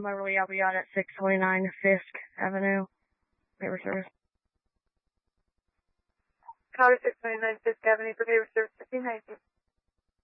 Beverly. I'll be out at 629 Fisk Avenue. Paper service. Caller 629 Fisk Avenue for paper service. 1519.